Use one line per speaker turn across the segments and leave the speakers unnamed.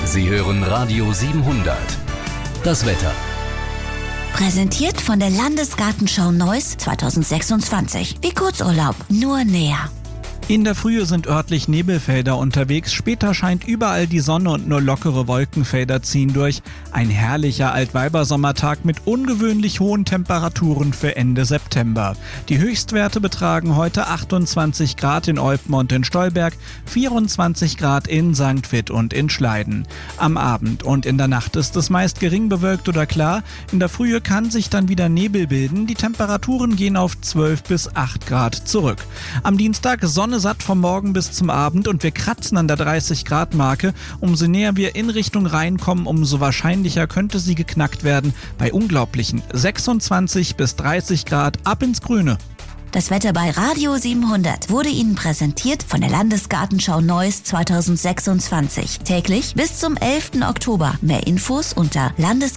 Sie hören Radio 700. Das Wetter.
Präsentiert von der Landesgartenschau Neuss 2026. Wie Kurzurlaub, nur näher.
In der Frühe sind örtlich Nebelfelder unterwegs, später scheint überall die Sonne und nur lockere Wolkenfelder ziehen durch. Ein herrlicher Altweibersommertag mit ungewöhnlich hohen Temperaturen für Ende September. Die Höchstwerte betragen heute 28 Grad in Olpen und in Stolberg, 24 Grad in St. Vith und in Schleiden. Am Abend und in der Nacht ist es meist gering bewölkt oder klar. In der Frühe kann sich dann wieder Nebel bilden. Die Temperaturen gehen auf 12 bis 8 Grad zurück. Am Dienstag Sonne satt vom Morgen bis zum Abend und wir kratzen an der 30-Grad-Marke. Umso näher wir in Richtung Rhein kommen, umso wahrscheinlicher könnte sie geknackt werden. Bei unglaublichen 26 bis 30 Grad ab ins Grüne.
Das Wetter bei Radio 700 wurde Ihnen präsentiert von der Landesgartenschau Neuss 2026. Täglich bis zum 11. Oktober. Mehr Infos unter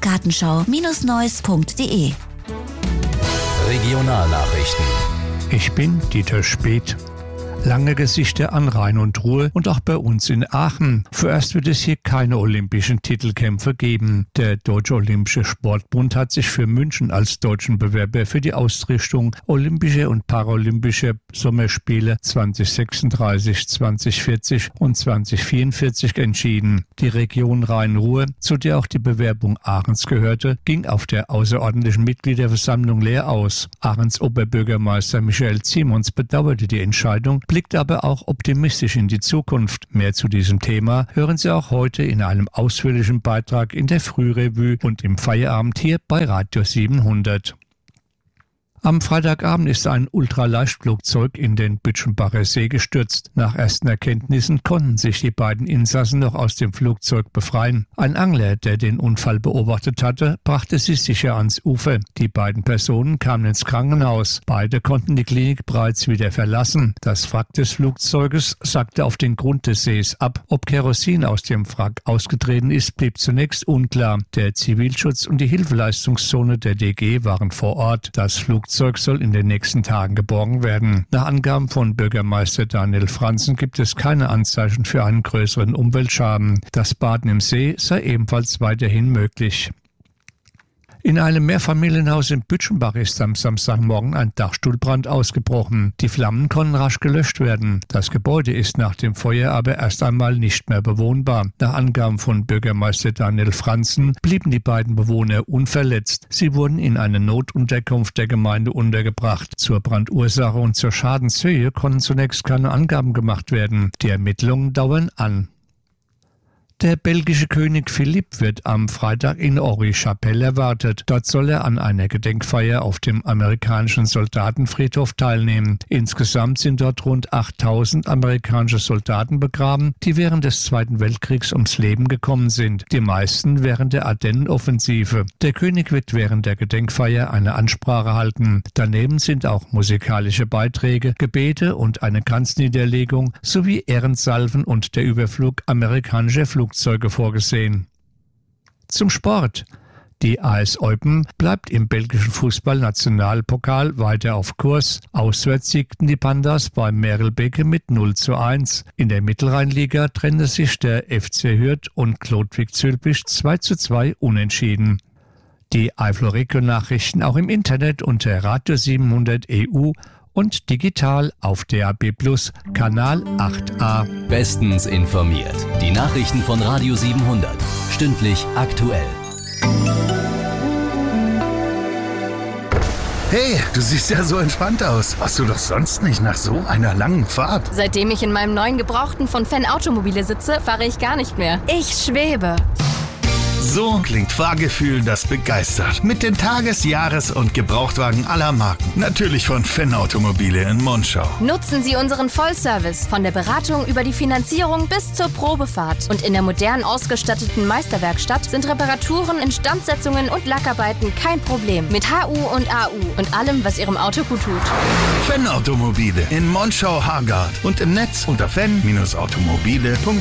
landesgartenschau-neuss.de.
Regionalnachrichten.
Ich bin Dieter Speth. Lange Gesichter an Rhein und Ruhr und auch bei uns in Aachen. Vorerst wird es hier keine olympischen Titelkämpfe geben. Der Deutsche Olympische Sportbund hat sich für München als deutschen Bewerber für die Ausrichtung Olympischer und Paralympischer Sommerspiele 2036, 2040 und 2044 entschieden. Die Region Rhein-Ruhr, zu der auch die Bewerbung Aachens gehörte, ging auf der außerordentlichen Mitgliederversammlung leer aus. Aachens Oberbürgermeister Michael Simons bedauerte die Entscheidung, blickt aber auch optimistisch in die Zukunft. Mehr zu diesem Thema hören Sie auch heute in einem ausführlichen Beitrag in der Frührevue und im Feierabend hier bei Radio 700. Am Freitagabend ist ein Ultraleichtflugzeug in den Bütchenbacher See gestürzt. Nach ersten Erkenntnissen konnten sich die beiden Insassen noch aus dem Flugzeug befreien. Ein Angler, der den Unfall beobachtet hatte, brachte sie sicher ans Ufer. Die beiden Personen kamen ins Krankenhaus. Beide konnten die Klinik bereits wieder verlassen. Das Wrack des Flugzeuges sackte auf den Grund des Sees ab. Ob Kerosin aus dem Wrack ausgetreten ist, blieb zunächst unklar. Der Zivilschutz und die Hilfeleistungszone der DG waren vor Ort. Das Flugzeug soll in den nächsten Tagen geborgen werden. Nach Angaben von Bürgermeister Daniel Franzen gibt es keine Anzeichen für einen größeren Umweltschaden. Das Baden im See sei ebenfalls weiterhin möglich. In einem Mehrfamilienhaus in Bütchenbach ist am Samstagmorgen ein Dachstuhlbrand ausgebrochen. Die Flammen konnten rasch gelöscht werden. Das Gebäude ist nach dem Feuer aber erst einmal nicht mehr bewohnbar. Nach Angaben von Bürgermeister Daniel Franzen blieben die beiden Bewohner unverletzt. Sie wurden in eine Notunterkunft der Gemeinde untergebracht. Zur Brandursache und zur Schadenshöhe konnten zunächst keine Angaben gemacht werden. Die Ermittlungen dauern an. Der belgische König Philipp wird am Freitag in Henri-Chapelle erwartet. Dort soll er an einer Gedenkfeier auf dem amerikanischen Soldatenfriedhof teilnehmen. Insgesamt sind dort rund 8000 amerikanische Soldaten begraben, die während des Zweiten Weltkriegs ums Leben gekommen sind. Die meisten während der Ardennenoffensive. Der König wird während der Gedenkfeier eine Ansprache halten. Daneben sind auch musikalische Beiträge, Gebete und eine Kranzniederlegung sowie Ehrensalven und der Überflug amerikanischer Flugzeuge vorgesehen. Zum Sport. Die AS Eupen bleibt im belgischen Fußball-Nationalpokal weiter auf Kurs. Auswärts siegten die Pandas bei Merelbeke mit 0:1. In der Mittelrheinliga trennte sich der FC Hürth und Klodwig Zülpich 2:2 unentschieden. Die Eifel-Region-Nachrichten auch im Internet unter Radio 700 EU und digital auf DAB+ Kanal 8a.
Bestens informiert. Die Nachrichten von Radio 700. Stündlich aktuell.
Hey, du siehst ja so entspannt aus. Warst du doch sonst nicht nach so einer langen Fahrt?
Seitdem ich in meinem neuen Gebrauchten von Fan Automobile sitze, fahre ich gar nicht mehr. Ich schwebe.
So klingt Fahrgefühl, das begeistert. Mit den Tages-, Jahres- und Gebrauchtwagen aller Marken. Natürlich von Fan Automobile in Monschau.
Nutzen Sie unseren Vollservice von der Beratung über die Finanzierung bis zur Probefahrt. Und in der modern ausgestatteten Meisterwerkstatt sind Reparaturen, Instandsetzungen und Lackarbeiten kein Problem. Mit HU und AU und allem, was Ihrem Auto gut tut.
Fan Automobile in Monschau-Hargard und im Netz unter fan-automobile.de.